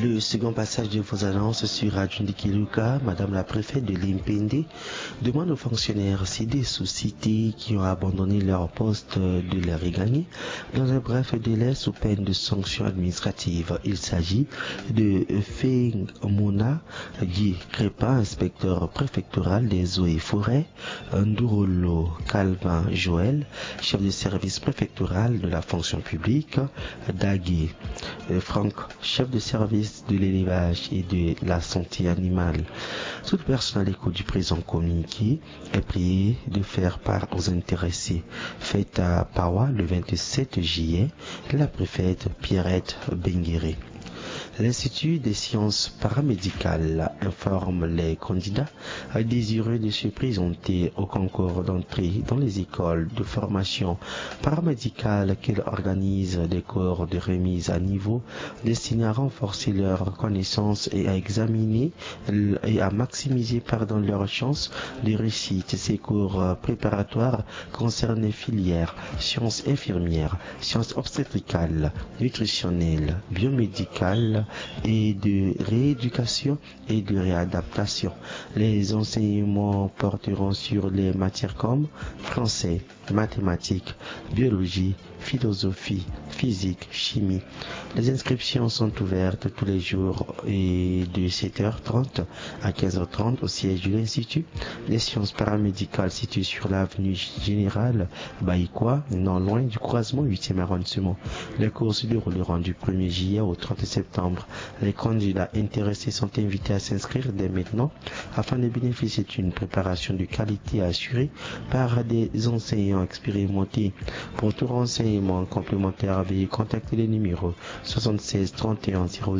Le second passage de vos annonces sur Adjundiki Luka, Madame la préfète de l'Impende, demande aux fonctionnaires cédés sous cités qui ont abandonné leur poste de les regagner dans un bref délai sous peine de sanctions administratives. Il s'agit de Feng Mona Guy Crépin, inspecteur préfectoral des eaux et forêts, Ndurolo Calvin Joël, chef de service préfectoral de la fonction publique, Dagui Franck, chef de service de l'élevage et de la santé animale. Toute personne à l'écoute du présent communiqué est priée de faire part aux intéressés. Faites à Pawa le 27 juillet, la préfète Pierrette Benguéré. L'Institut des sciences paramédicales informe les candidats désireux de se présenter au concours d'entrée dans les écoles de formation paramédicale qu'il organise des cours de remise à niveau destinés à renforcer leurs connaissances et à examiner et à maximiser leurs chances de réussite. Ces cours préparatoires concernent les filières sciences infirmières, sciences obstétricales, nutritionnelles, biomédicales et de rééducation et de réadaptation. Les enseignements porteront sur les matières comme français, mathématiques, biologie, philosophie, physique, chimie. Les inscriptions sont ouvertes tous les jours et de 7h30 à 15h30 au siège de l'Institut des sciences paramédicales situé sur l'avenue Générale Baïkoua, non loin du croisement 8e arrondissement. Les cours se dérouleront du 1er juillet au 30 septembre. Les candidats intéressés sont invités à s'inscrire dès maintenant afin de bénéficier d'une préparation de qualité assurée par des enseignants expérimentés. Pour tout renseignement complémentaire, veuillez contacter les numéros 76 31 00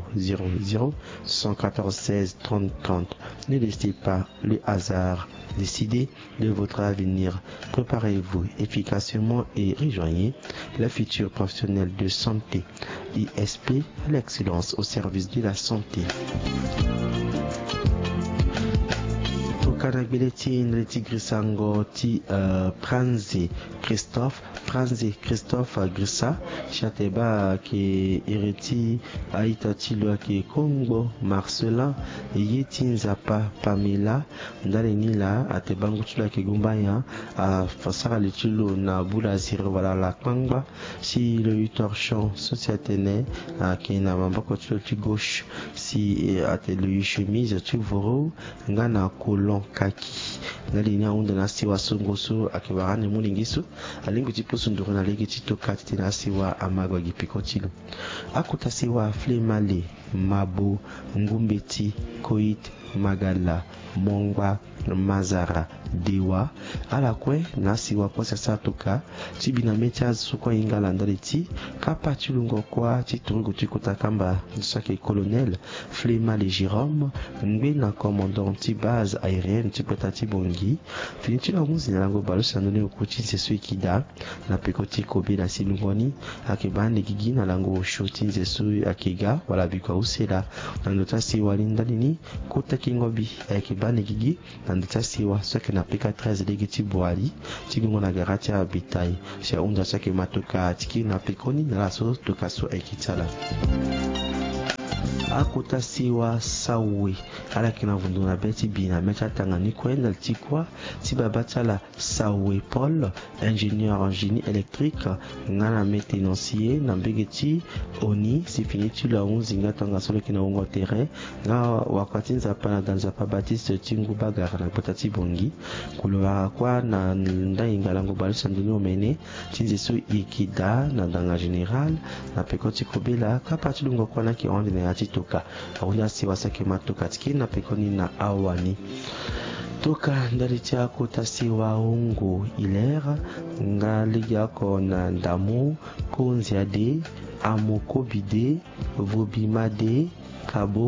00 114 16 30 30. Ne laissez pas le hasard décider de votre avenir. Préparez-vous efficacement et rejoignez les futurs professionnels de santé. ISP, l'excellence au service de la santé. Kanagbileti nleti grisango ti Pranze Christophe Grissa Chateba ki ireti aita tilwa ki Congo Marcelin yeti nzapa Pamela ndale nila atebangu tula ki gumbaya a fasara le tilo na bula zire wala la kwangba si le utorchon sociatene ki na mambako tilo ti gauche si ate le chemise tu voro ngana kolon kaki nalini aunda na siwa songoso akibagane mulingiso alingu tiposo ndoro na legi titokati tina siwa amagwa gipikotilo akuta siwa flemale mabo ngumbeti koit magala mongwa mazara dewa ala kwe nasi wa kwa sasa toka tibina mecha sukwa ingala ndaleti kapa tulungo kwa titungo tikota kamba nsake colonel Flemale Jérôme ngwe na commandant ti base aérienne tipota tibongi finiti la muzi na lango balo sanone okuti sesu ikida na pekoti kobe na silungoni akebande gigi na lango shoti nzesu akega wala bikwa usela na ndota si walindalini kota kingobi akebande gigi na ndota si wa soke na peka 13 legiti boali tigungo na garati ya bitai sia unda soke matoka tiki na pekoni na laso tokaso ekitala akuta siwa sawe ala kina vunduna beti bina mecha tangani kwenda tikwa tibabatala sawe Paul ingénieur en génie électrique ngana maintenancier na mbegeti oni sifinitu la unzinga tanga solo kina ungo terrain nga wakati nzapana danzapa Baptiste tingu bagara na potati bongi kulwa kwa na ndainga lango balisa nduni omene tinzesu ikida na danga général na pekoti kobela kapati lungo kwa na ki onde na yati toka aunda siwa sake matoka tiki na pekoni na awani toka ndaliti yako tasiwa ungu ilera ngali yako na ndamu konzi ade amoko bide vobimade kabo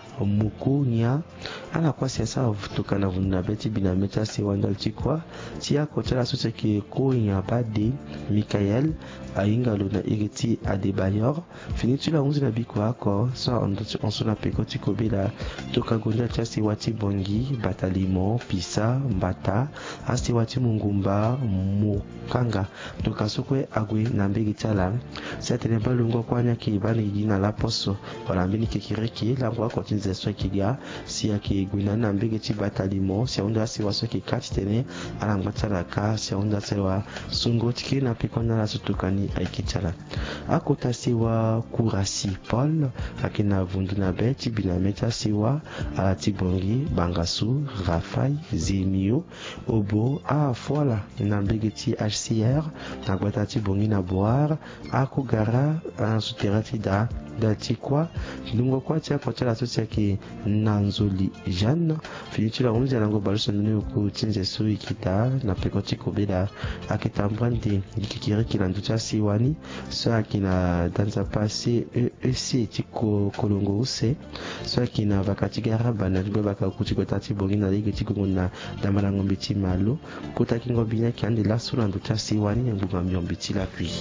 Mukunya ala kwa siasa tukana vunda beti binameta si wandal chikwa tia kotela sose ki kunya bade Michael ainga luna iriti Adebayor finitu la 11 na biko ako so on sona pekoti kobela tokagonda tia si wati bongi batalimo pisa mbata asi wati mungumba mukanga tokasukwe agwe na mbegi tala setene balungo kwanya ki bani gina la poso wala mbini kikiriki la ngwa kotinze so kiga si yake gwina na mbege ti batalimo si onda si waso ki katitene ala ngwatala ka si onda sewa sungo tiki na pekona la sutukani aikitala akota siwa kurasi Paul akina vundu na beti binameta siwa ala tibongi bangasu rafai zemio obo a fola na mbege ti HCR na gwata tibongi na boire akugara a suterati da tikwa lungo kwa tia kwa tela sosia ki nanzoli Jeanne finitu la 11 lango baluso nune ku tinze sui kita na pekoti kobela akitambrande dikikiri kilanducha siwani so akina danza pasi ese tiko kolongo use so akina vakati garaba na libe baka kutiko tati bongi na lege tiko na damala ngombiti malo kutaki ngobinya kiande la sula nducha siwani nguma myombiti la puis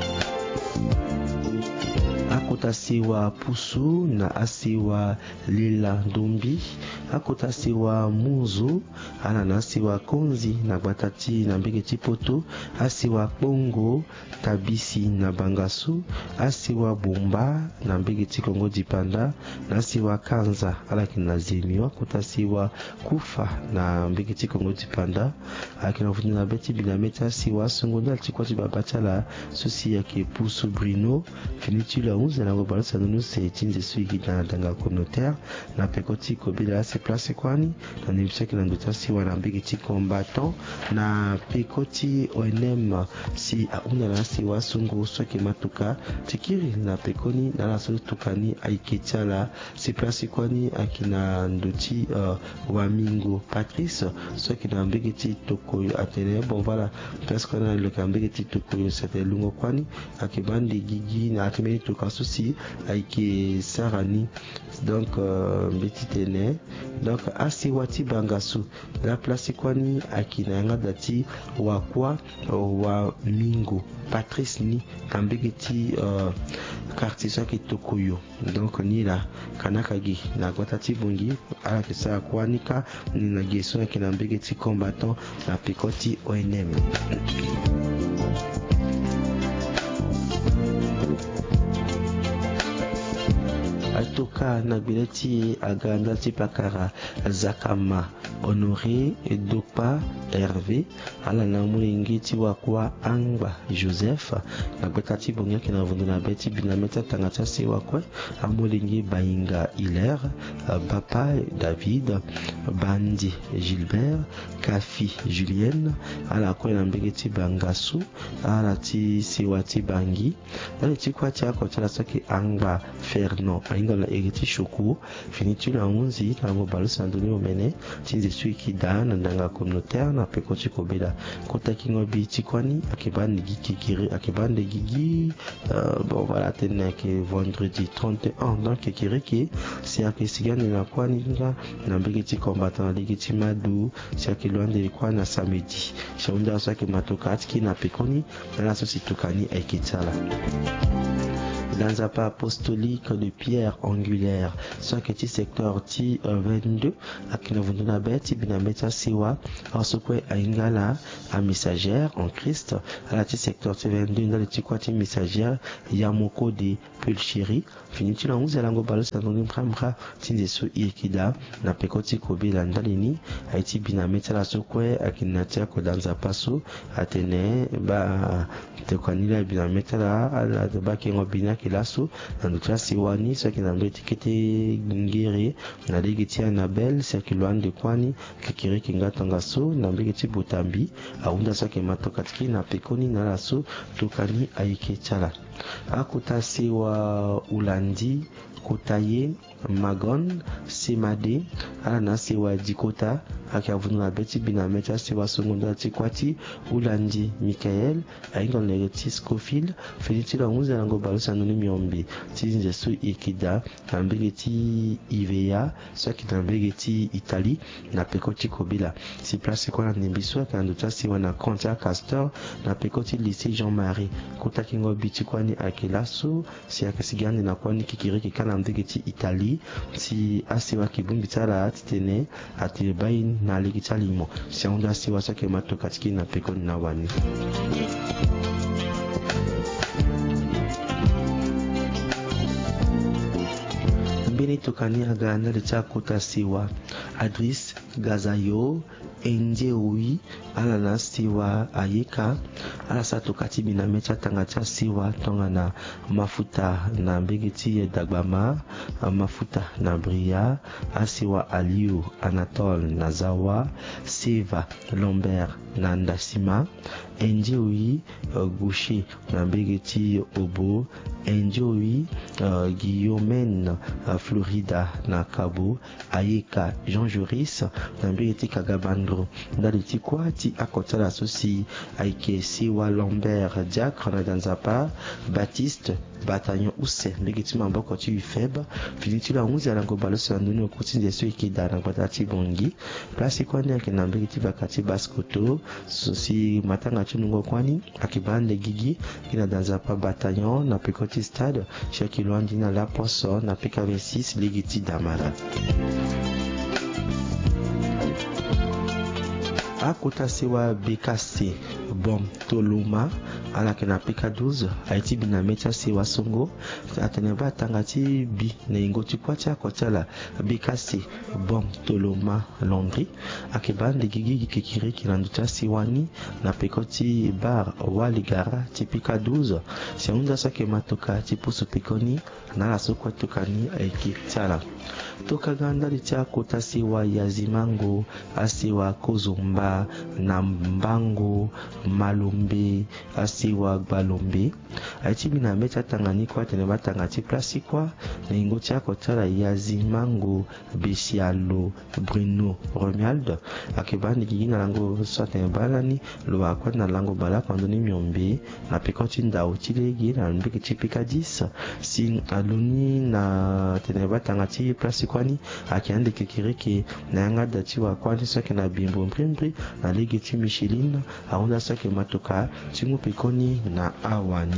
akota siwa pusu na asiwa lila ndumbi akota siwa muzu ana na asiwa konzi na batati na mbege tipoto asiwa bongo tabisi na bangasu asiwa bomba na mbege tikongo dipanda na asiwa kanza ala kina zemio akota siwa kufa na mbege tikongo dipanda akina vuni na beti binameta siwa songondo altikwa tibabatala sosi yake pusu brino finitu la 11 na gobalsa nunu se tinze suigi na danga communautaire na pekoti kobila se place kwani na nimseki na nduta si wana mbigi ti combattant na pekoti ONM si auna na si wasungu soki matuka tikiri na pekoni na la so tukani aiketala se place kwani akina nduti Wamingo Patrice soki na mbigi ti tokoyo atene bon voilà presque na le kambigi ti tokoyo c'était lungo kwani akibandi gigi na akimeni tokasusi aiki sarani donc mbetitene donc asi wati bangasu la place kwani akina yanga dati wakwa wa mingo Patrice ni kambegeti quartier sa ki tokoyo donc ni la kanakagi na gwatati bungi ala kisa kwanika ni na geso ki na mbegeti combattant na pekoti ONM atoka na bileti aganda tipakara Zakama Honoré Dopa Hervé ala na mulingiti wakwa Angba Joseph na betati bonga kina vundu na beti binameta tangata se wakwa amulingi Bainga Hilaire Papa David Bandi Gilbert Kafi Julienne ala kwa na mbegeti Bangasu ala ti siwati Bangi ala ti kwa ti akotela soki Angba Fernand ainga la eriti choku finitu la 11 na mobalo sandoni omene tinze suiki dana ndanga communautaire na pekoti kobela kota kingo biti kwani akebande gikikiri akebande gigi bon voilà tena que vendredi 31 donc kiriki si akesigani na kwani na mbegeti combattant ligiti madu si akelwande kwa na samedi shaunda so ke matoka atki na pekoni na so situkani aikitala dans un pas apostolique de pierre angulaire soit que ti secteur ti 22 akina vunduna beti binameta siwa asokwe aingala a messagère en Christ à la ti secteur ti 22 dans le ti kwa ti messagère ya moko de Pulchiri finiti na 11 lango balo sanoni mkhamra tinze so ikida na pekoti kobila ndalini aiti binameta la sokwe akina tia ko dans un passo atene ba te kwanila binameta la ala ba kingo bina kilasu na ndutra siwani soki na ndo etikete ngiri na legiti Anabel circulande kwani kikiri kingatanga so na mbegeti botambi aunda soki matokatiki na pekoni na laso tukani aikechala akutasi wa ulandi kotaye Magon Semade ala na sewa Dikota akavunu na beti bina mecha sewa songonda tikwati Ulandi Michael ainga lereti Scofield finiti la nguza lango balusa nuni miombi tizinze su ikida na mbegeti Ivea swaki na mbegeti Italie na pekoti Kobila si place kwa na nimbiso akanduta siwa na Conta Castor na pekoti lycée Jean-Marie kutakingo biti kwani akelasu si akasigani na kwani kikiriki kana mbegeti Italie si asiwa kibumbitala atitene atibai na ligitalimo si onda siwa sake matokatiki na pekoni na wani mbini tokani aganda leta kota siwa Adris Gazayo Enjeui ala na siwa Ayeka ala sa tokati bina mecha tangata siwa tonga na mafuta na mbegeti Dagbama mafuta na Bria asiwa Aliu Anatole na Zawa Seva Lambert na Ndasima Enjeui Goucher na mbegeti Obo Enjeui Guillaume Florida na Cabo Ayeka Jean Joris na mbegeti Kagabandro ndaliti kwa ti akotala sosi aike siwa Lambert Diacre na Danzapa Baptiste Bataillon Use mbegeti mamboko ti UFEB finiti la 11 alango baloso ya nduni okuti ndeso ikida na batati bongi place kwani ake na mbegeti bakati Baskoto sosi matanga chunungo kwani akibande gigi kina Danzapa Bataillon na pekoti stade Cheikh Lwandi na La Poso na PK26 ligiti Damara akota sewa Bekasi Bom Toloma ala kena PK12 Haiti bina mecha sewa Songo ateneba tangati bi na ingoti kwacha kotala Bekasi Bom Toloma Londri akibande gigi kikiri kilanduta siwani na pekoti bar Waligara ti PK12 seunda sake matoka ti pusu pekoni na la sokwa tokani aikitala tokaganda litia kota siwa Yazimango asiwa Kozomba na Mbango Malombe asiwa Balombe Haiti bina mecha tangani kwa teneba tangati plasi kwa na ingoti akotala Yazimango Besialo Bruno Romuald akibandi gigina lango sote balani lo akwa na lango bala kwandoni miombe na pekoti ndao tilegi na mbeke tipika 10 si aluni na teneba tangati plasi kwani akiande kikiriki na yanga dati wa kwani soke na bimbo mprimpri na ligeti Michelin aunda soke matoka tingu pekoni na awani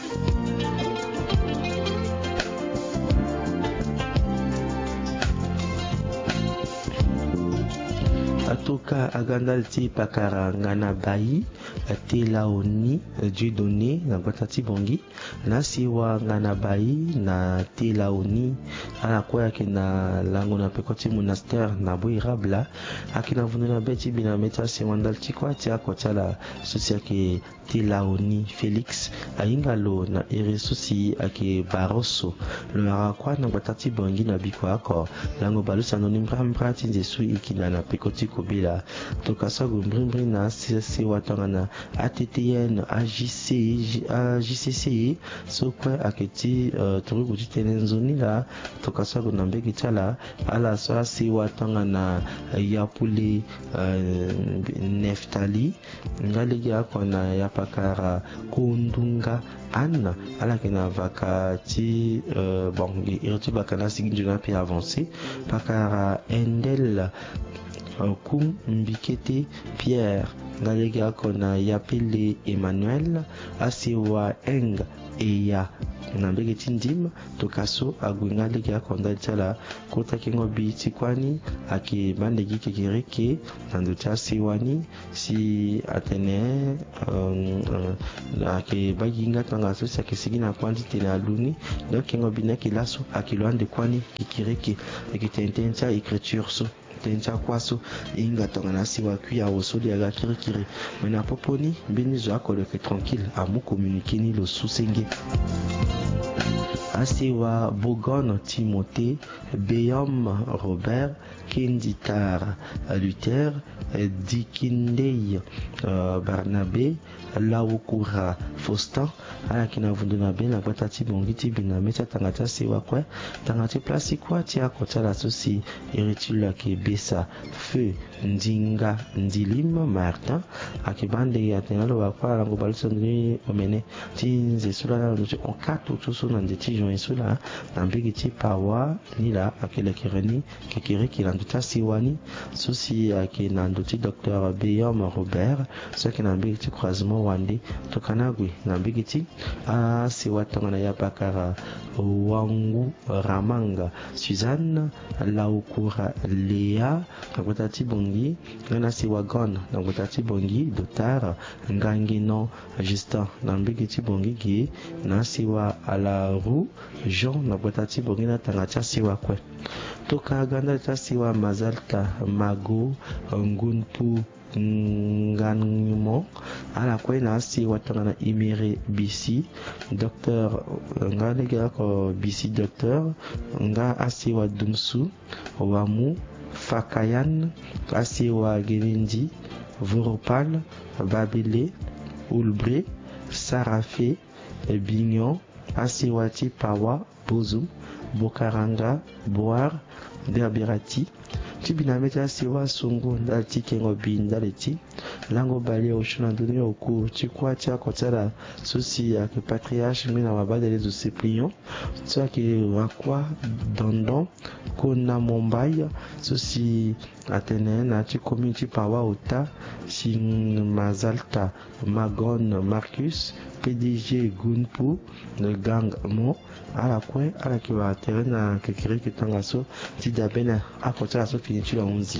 atoka agandal ti pakara ngana bayi telaoni Dieudonné na batati bongi na siwa ngana bayi na telaoni ala kwa yake na lango na pekoti monastère na Boirabla akina vununa beti bina meta siwandal ti kwa ti akotala sosi yake telaoni Félix aingalo na ere sosi ake Barosso lo akwa na batati bongi na biko ako lango balusa noni mbra ti nzesu ikina na pekoti Kobila tokasago mbri na CC watanga na ATTN AJCC sokwa aketi turugu titenenzoni la tokasago na mbegi tala ala so si watanga na Yapule Neftali ngaligi akona yapakara Kondunga Anna ala kena vakati bon irti bakana siginjuna pi avancer pakara Endel Kum Mbikete Pierre ngalega kona yapele Emmanuel asiwa Eng eya na mbegeti ndim tokaso agwinga lega konda tala kota kingo biti kwani aki bandegi kikireke nanduta siwani si atene aki baginga tanga so sakisigina kwandi tena aluni donc kingo binaki laso akilwande kwani kikireke ekitentenza écriture so tencha kwaso inga tongana siwa kuya osoli aga kirikiri mena poponi beni zo akolo ke tranquille amu communiquer ni lo susenge Asiwa Bogon Timothée, Beyom Robert, Kenditar Luther, Dikindei Barnabé, Laukura Faustin, ala kina vunduna be na kwata tibongi tibina mecha tangata sewa kwe tangati plasi kwa tia kota la sosi eritula ke besa feu ndinga ndilim Martin akibande ya tenalo wakwa lango balusondri omene tinze sula na lucho onkatu tusu na ndeti jon sula na mbigi ti pawa nila akele kireni kekere kilanduta siwani sosi akina nduti Dr Beyom Robert soki na mbigi ti croisement wande tokanagwe na mbigi ti siwa tongana ya bakara wangu ramanga Suzanne Laukura Lea na tibongi na siwa gon na tibongi Dotard Ngangino Justin na mbigi tibongi gi na siwa Alaru Jean na tibongi na tangata siwa kwe toka ganda ta siwa Mazalta Mago Ngunpu Nganyumo ala kwe na si watangana Imere Bisi Docteur nga lega ko Bisi Docteur nga asi wa Dumsu Wamu Fakayan asi wa Gelindi Voropal Babele Ulbre Sarafe Bignon asi wa Tipawa Bozu Bokaranga Boar Berbirati Tibinameta siwa sungu ndaliti kengo bindaliti lango bali oshuna nduni oku chikwa tia kotala sosi ya ke patriarche mina mabada les Cyprien tia ke wakwa dondon kona Mumbai sosi Atene na ti community pawa ota sin Mazalta Magon Marcus PDG Gunpu de gang mo ala kwe ala ki wa terena kekere kitanga so ti dabena akotala so finitu la 11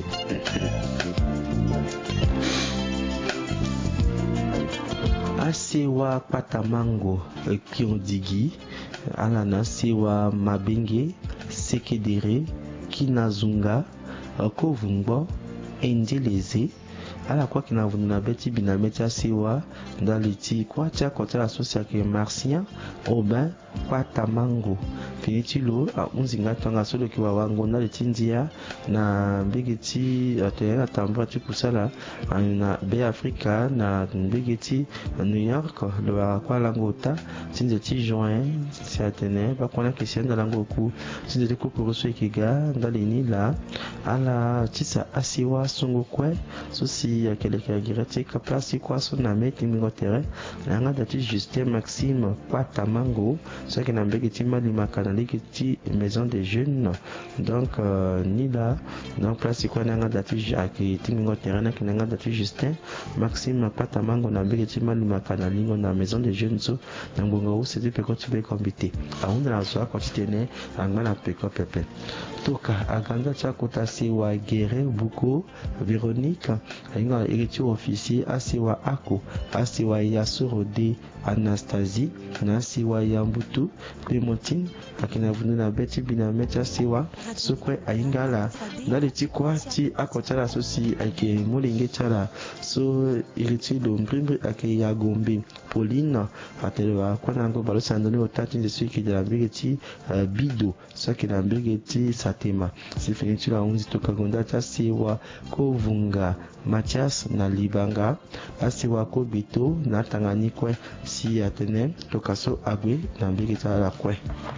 Asewa Patamango Kiondigi ala na sewa Mabenge Sekedere Kinazunga Kovungbo Endeleze ala kwa kina vununa beti binameta siwa ndaliti kwa tia kotela sosia ke Martien Aubin Patamango finitulo unzinga tanga solo kiwa wango ndaliti ndia na mbigiti atena tambra ti kusala na Be Africa na mbigiti New York lo kwa langota tinze ti juin si atene ba kona kesi ndalango ku tinze ti kukuruso ikiga ndalini la ala tisa asiwa sungu kwe sosi keleka girete ka place kwa so na meti mingo terrain na nga dati Justin Maxime Patamango so ke na mbegiti mali makana likiti maison des jeunes donc ni là donc place kwa na nga dati Jacques timingo terrain na ke na nga dati Justin Maxime Patamango na mbegiti mali makana lingo na maison des jeunes so na ngongo u c'était peko tu be kombité aunda na so ko titene anga na peko pepe toka aganda cha kotasi wa Guerre Buko Véronique inga héritier officier asiwa Ako asiwa Yasurode Anastasie na asiwa Yambutu Clémentine akina vundu na beti binameti asiwa sokwe aingala ndali tikwa ti akotala sosi ake molenge tala so héritier lombrimbre ake ya Gombe Pauline atelewa kwa nango balosandoni otati ndesu ki de la mbegeti Bido soki na mbegeti Satema sifinitu la unzi toka gonda asiwa Kovunga Mathias na Libanga asiwa Kobito na Tanganikwe si atene tokaso agwe na mbegeta la kwe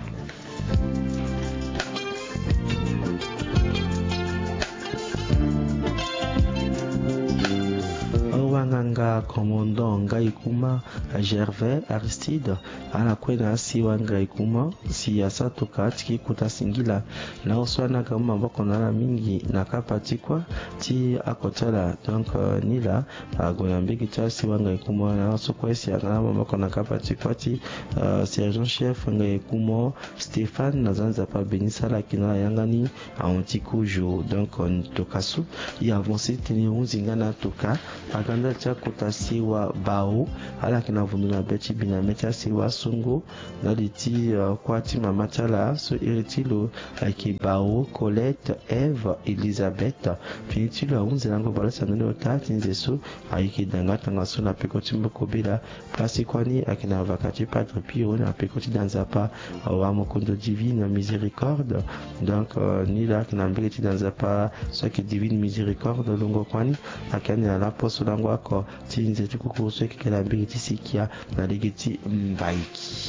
Wanganga commandant Ngaikuma Gervais Aristide ala kwena asiwa Ngaikuma si asatoka tiki kutasingila na oswana kama mboko na mingi na kapatikwa ti akotala donc nila agoyambiki ta asiwa Ngaikuma na sokwesi na mboko na kapatikwa ti sergent chef Ngaikuma Stéphane na zanza pa Benisala kina yangani antikujo donc tokasu i avancé teni unzinga na toka aganda cha ta sewa bao ala kina vundu na beti bina mecha sewa songo na liti kwati mama chala so iritilo aki bao Colette Eve Elizabeth finitilo aunze nango bala sanone otati nzeso aiki danga tanga so na pekoti mbokobela place kwani akina vakati Padre Pio na pekoti danzapa wa mokondo divine miséricorde donc ni là kina mbeketi danzapa so ki divine miséricorde longo kwani akani ala poso lango ako tinze tukuko so ki kala mbeketi sikia na legeti mbaiki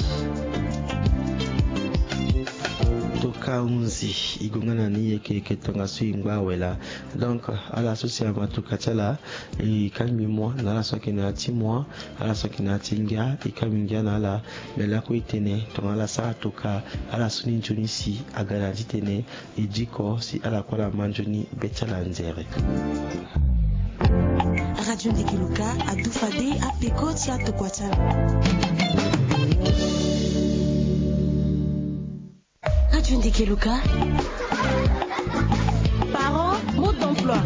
tokaunzi igongana ni yeke tonga swingwa wela donc ala sosia matukatala e kalmi moi na la soki na ti moi ala soki na tinga e kaminga na la mela ko itene tonga la sa toka ala suni jonisi agala ditene e diko si ala kola manjoni betala nzere Radio Ndikiluka adufade apekoti atokwatala Radio Ndikiluka. Parents, mode d'emploi.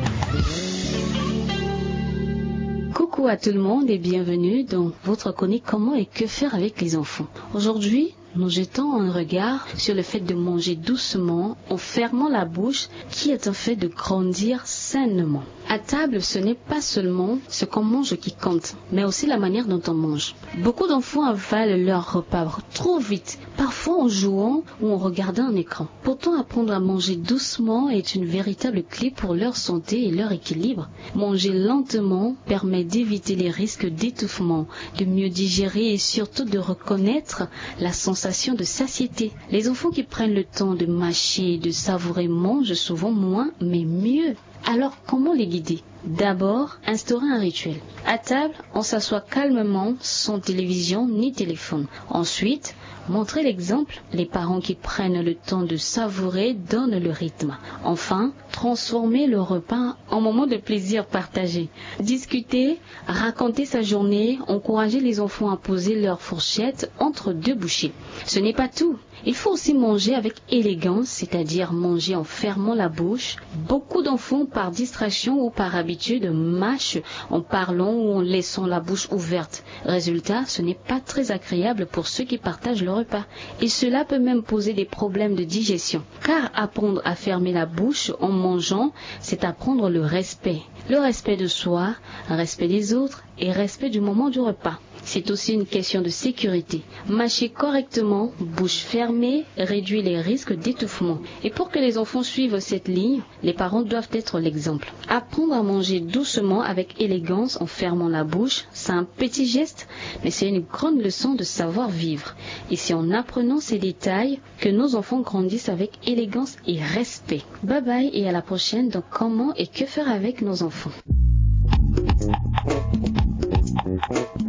Coucou à tout le monde et bienvenue dans votre chronique Comment et que faire avec les enfants. Aujourd'hui, nous jetons un regard sur le fait de manger doucement en fermant la bouche qui est un fait de grandir sainement. À table, ce n'est pas seulement ce qu'on mange qui compte, mais aussi la manière dont on mange. Beaucoup d'enfants avalent leur repas trop vite, parfois en jouant ou en regardant un écran. Pourtant, apprendre à manger doucement est une véritable clé pour leur santé et leur équilibre. Manger lentement permet d'éviter les risques d'étouffement, de mieux digérer et surtout de reconnaître la sensation de satiété. Les enfants qui prennent le temps de mâcher et de savourer mangent souvent moins mais mieux. Alors, comment les guider? D'abord, instaurer un rituel. À table, on s'assoit calmement, sans télévision ni téléphone. Ensuite, montrer l'exemple. Les parents qui prennent le temps de savourer donnent le rythme. Enfin, transformer le repas en moment de plaisir partagé. Discuter, raconter sa journée, encourager les enfants à poser leur fourchette entre deux bouchées. Ce n'est pas tout. Il faut aussi manger avec élégance, c'est-à-dire manger en fermant la bouche. Beaucoup d'enfants, par distraction ou par habitude, mâchent en parlant ou en laissant la bouche ouverte. Résultat, ce n'est pas très agréable pour ceux qui partagent le repas. Et cela peut même poser des problèmes de digestion. Car apprendre à fermer la bouche en mangeant, c'est apprendre le respect. Le respect de soi, respect des autres et respect du moment du repas. C'est aussi une question de sécurité. Mâcher correctement, bouche fermée, réduit les risques d'étouffement. Et pour que les enfants suivent cette ligne, les parents doivent être l'exemple. Apprendre à manger doucement avec élégance en fermant la bouche, c'est un petit geste, mais c'est une grande leçon de savoir-vivre. Et c'est en apprenant ces détails que nos enfants grandissent avec élégance et respect. Bye bye et à la prochaine dans Comment et que faire avec nos enfants.